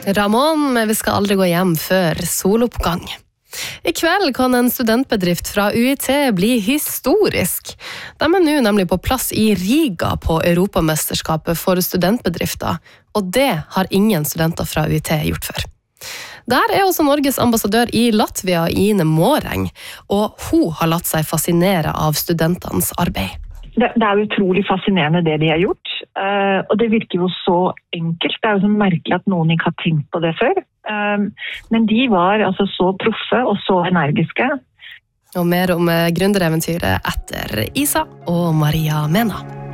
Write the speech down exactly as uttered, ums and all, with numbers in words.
Ramón, men vi skal aldri gå hjem før soloppgang. I kveld kan en studentbedrift fra U I T bli historisk. De er nå nemlig på plass i Riga på Europamesterskapet for studentbedrifter, og det har ingen studenter fra U I T gjort før. Der er også Norges ambassadør i Latvia, Ine Måreng, og hun har latt seg fascinere av studentenes arbeid. Det, det er utrolig fascinerende det de har gjort, uh, og det virker jo så enkelt. Det er jo så merkelig at noen ikke har tenkt på det før. Um, men de var altså så proffe og så energiske. Og mer om gründereventyret etter Isa og Maria Mena.